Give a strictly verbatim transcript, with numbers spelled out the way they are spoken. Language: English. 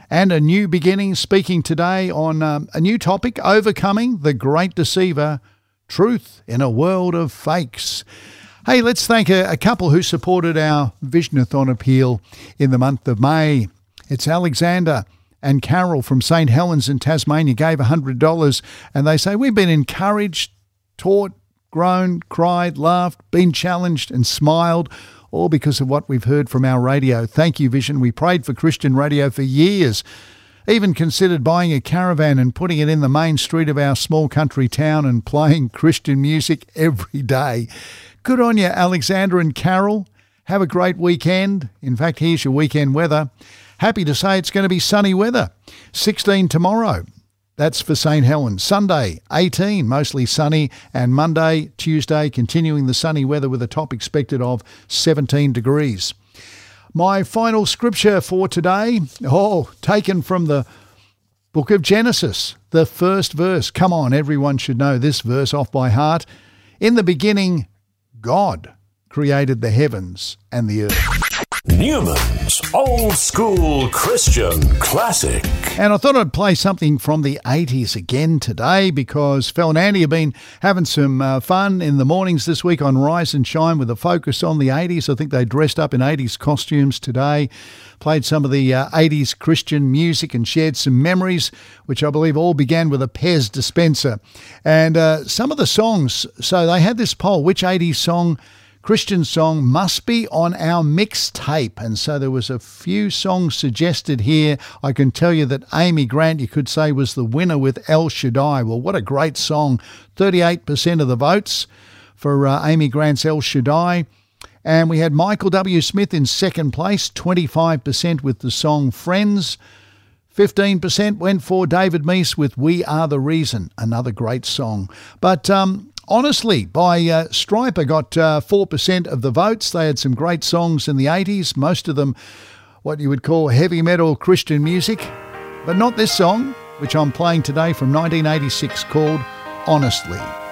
and a new beginning, speaking today on um, a new topic, overcoming the great deceiver, truth in a world of fakes. Hey, let's thank a, a couple who supported our Visionathon appeal in the month of May. It's Alexander and Carol from Saint Helens in Tasmania gave one hundred dollars, and they say, we've been encouraged, taught, grown, cried, laughed, been challenged and smiled, all because of what we've heard from our radio. Thank you, Vision. We prayed for Christian radio for years, even considered buying a caravan and putting it in the main street of our small country town and playing Christian music every day. Good on you, Alexander and Carol. Have a great weekend. In fact, here's your weekend weather. Happy to say it's going to be sunny weather. sixteen tomorrow. That's for Saint Helens. Sunday, eighteen, mostly sunny. And Monday, Tuesday, continuing the sunny weather with a top expected of seventeen degrees. My final scripture for today, oh, taken from the book of Genesis, the first verse. Come on, everyone should know this verse off by heart. In the beginning, God created the heavens and the earth. Newman's Old School Christian Classic. And I thought I'd play something from the eighties again today because Phil and Andy have been having some uh, fun in the mornings this week on Rise and Shine with a focus on the eighties. I think they dressed up in eighties costumes today, played some of the uh, eighties Christian music and shared some memories, which I believe all began with a Pez dispenser. And uh, some of the songs, so they had this poll, which eighties song Christian song must be on our mixtape. And so there was a few songs suggested here. I can tell you that Amy Grant, you could say, was the winner with El Shaddai. Well, what a great song. thirty-eight percent of the votes for uh, Amy Grant's El Shaddai. And we had Michael W. Smith in second place, twenty-five percent with the song Friends. fifteen percent went for David Meese with We Are the Reason, another great song. But um, honestly, by uh, Striper got uh, four percent of the votes. They had some great songs in the eighties, most of them what you would call heavy metal Christian music, but not this song, which I'm playing today from nineteen eighty-six called Honestly.